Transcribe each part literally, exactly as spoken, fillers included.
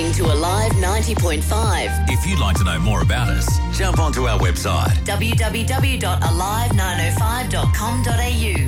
listening to Alive ninety point five. If you'd like to know more about us, jump onto our website w w w dot alive nine oh five dot com dot a u.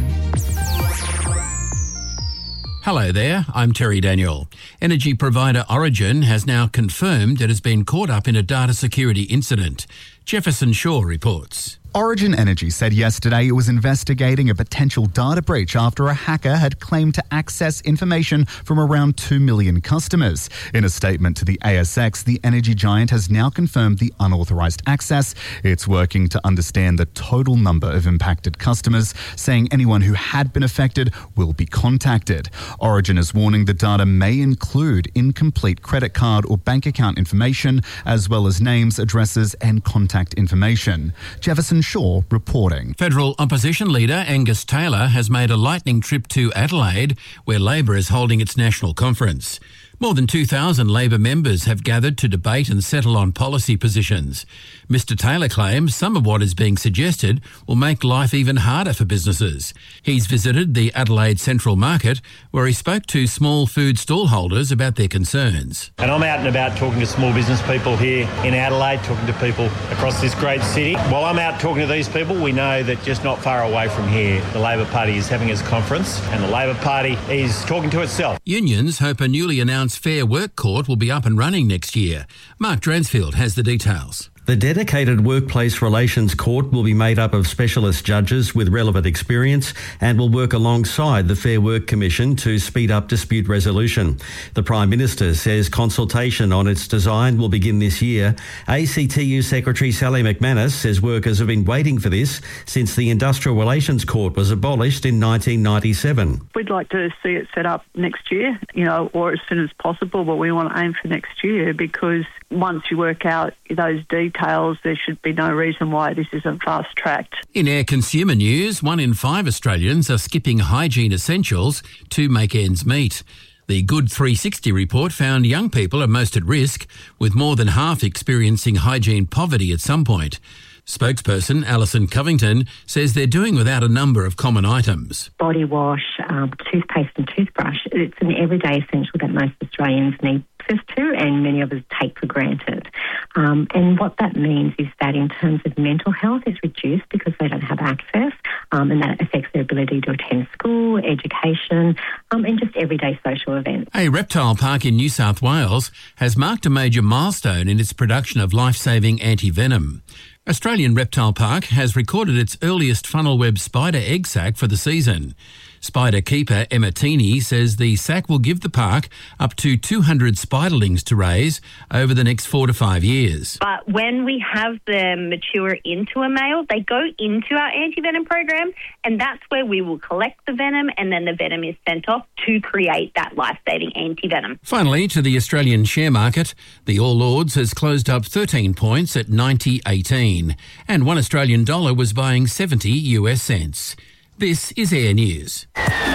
Hello there, I'm Terry Daniel. Energy provider Origin has now confirmed it has been caught up in a data security incident. Jefferson Shaw reports. Origin Energy said yesterday it was investigating a potential data breach after a hacker had claimed to access information from around two million customers. In a statement to the A S X, the energy giant has now confirmed the unauthorised access. It's working to understand the total number of impacted customers, saying anyone who had been affected will be contacted. Origin is warning the data may include incomplete credit card or bank account information, as well as names, addresses and contact information. Jefferson Shaw reporting. Federal opposition leader Angus Taylor has made a lightning trip to Adelaide, where Labor is holding its national conference. More than two thousand Labor members have gathered to debate and settle on policy positions. Mister Taylor claims some of what is being suggested will make life even harder for businesses. He's visited the Adelaide Central Market, where he spoke to small food stall holders about their concerns. And I'm out and about talking to small business people here in Adelaide, talking to people across this great city. While I'm out talking to these people, we know that just not far away from here, the Labor Party is having its conference and the Labor Party is talking to itself. Unions hope a newly announced Fair Work Court will be up and running next year. Mark Dransfield has the details. The dedicated Workplace Relations Court will be made up of specialist judges with relevant experience and will work alongside the Fair Work Commission to speed up dispute resolution. The Prime Minister says consultation on its design will begin this year. A C T U Secretary Sally McManus says workers have been waiting for this since the Industrial Relations Court was abolished in nineteen ninety-seven. We'd like to see it set up next year, you know, or as soon as possible, but we want to aim for next year because once you work out those details, there should be no reason why this isn't fast-tracked. In our consumer news, one in five Australians are skipping hygiene essentials to make ends meet. The Good three sixty report found young people are most at risk, with more than half experiencing hygiene poverty at some point. Spokesperson Alison Covington says they're doing without a number of common items. Body wash, um, toothpaste and toothbrush. It's an everyday essential that most Australians need access to and many of us take for granted. Um, and what that means is that in terms of mental health, it's reduced because they don't have access um, and that affects their ability to attend school, education um, and just everyday social events. A reptile park in New South Wales has marked a major milestone in its production of life-saving anti-venom. Australian Reptile Park has recorded its earliest funnel web spider egg sac for the season. Spider keeper Emma Teeny says the sac will give the park up to two hundred spiderlings to raise over the next four to five years. But when we have them mature into a male, they go into our anti-venom program, and that's where we will collect the venom, and then the venom is sent off to create that life-saving anti-venom. Finally, to the Australian share market, the All Ords has closed up thirteen points at ninety eighteen, and one Australian dollar was buying seventy US cents. This is Air News.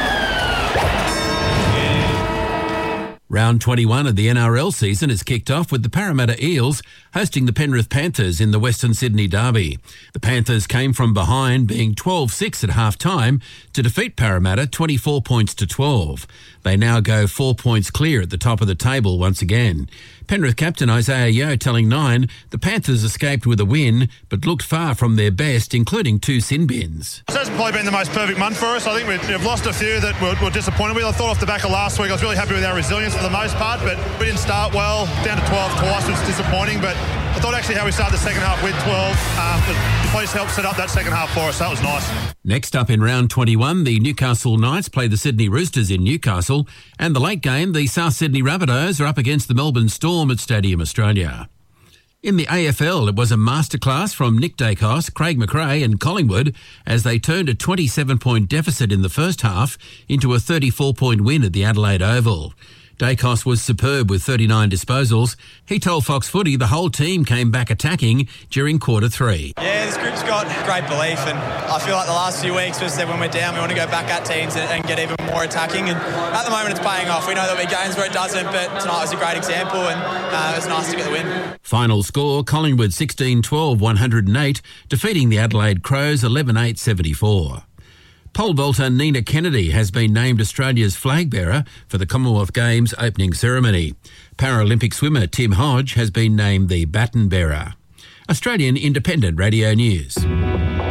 Round twenty-one of the N R L season is kicked off with the Parramatta Eels hosting the Penrith Panthers in the Western Sydney Derby. The Panthers came from behind, being twelve six at half-time, to defeat Parramatta twenty-four points to twelve. They now go four points clear at the top of the table once again. Penrith captain Isaiah Yeo telling Nine the Panthers escaped with a win but looked far from their best, including two sin bins. This has probably been the most perfect month for us. I think we've, we've lost a few that we're, we're disappointed with. I thought off the back of last week I was really happy with our resilience for the most part, but we didn't start well. Down to twelve twice was disappointing, but I thought actually how we started the second half with twelve, um, the police helped set up that second half for us. That was nice. Next up in round twenty-one, the Newcastle Knights play the Sydney Roosters in Newcastle, and the late game, the South Sydney Rabbitohs are up against the Melbourne Storm at Stadium Australia. In the A F L, it was a masterclass from Nick Dacos, Craig McRae and Collingwood as they turned a twenty-seven point deficit in the first half into a thirty-four point win at the Adelaide Oval. Dacos was superb with thirty-nine disposals. He told Fox Footy the whole team came back attacking during quarter three. Yeah, this group's got great belief, and I feel like the last few weeks we said when we're down we want to go back at teams and, and get even more attacking, and at the moment it's paying off. We know there'll be games where it doesn't, but tonight was a great example, and uh, it was nice to get the win. Final score, Collingwood sixteen twelve one oh eight, defeating the Adelaide Crows eleven eight seventy-four. Pole vaulter Nina Kennedy has been named Australia's flag bearer for the Commonwealth Games opening ceremony. Paralympic swimmer Tim Hodge has been named the baton bearer. Australian Independent Radio News.